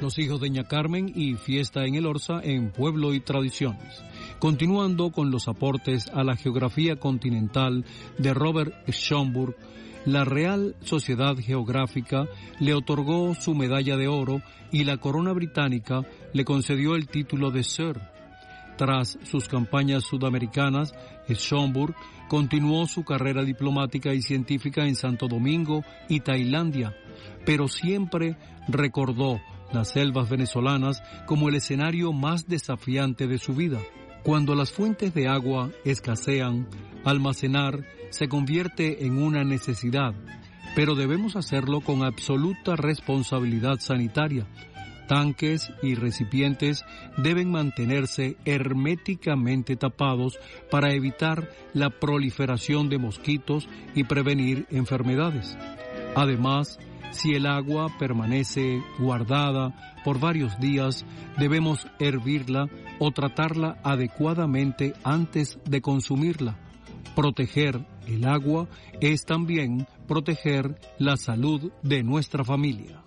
Los hijos de Ña Carmen y Fiesta en el Orza en Pueblo y Tradiciones. Continuando con los aportes a la geografía continental de Robert Schomburg, la Real Sociedad Geográfica le otorgó su medalla de oro y la corona británica le concedió el título de Sir. Tras sus campañas sudamericanas, Schomburg continuó su carrera diplomática y científica en Santo Domingo y Tailandia, pero siempre recordó las selvas venezolanas como el escenario más desafiante de su vida. Cuando las fuentes de agua escasean, almacenar se convierte en una necesidad, pero debemos hacerlo con absoluta responsabilidad sanitaria. Tanques y recipientes deben mantenerse herméticamente tapados para evitar la proliferación de mosquitos y prevenir enfermedades. Además, si el agua permanece guardada por varios días, debemos hervirla o tratarla adecuadamente antes de consumirla. Proteger el agua es también proteger la salud de nuestra familia.